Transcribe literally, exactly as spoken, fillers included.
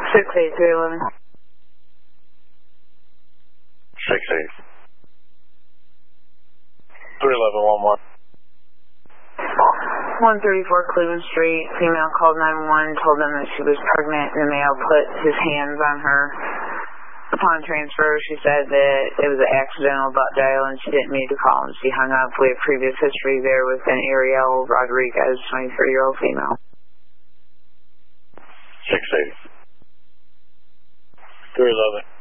six eight three eleven. six eight. three eleven one one. one thirty-four Cleveland Street. Female called nine one one, told them that she was pregnant. The male put his hands on her. Upon transfer, she said that it was an accidental butt dial and she didn't mean to call, and she hung up. We have previous history there with an Ariel Rodriguez, twenty-three-year-old female. six eight. three eleven.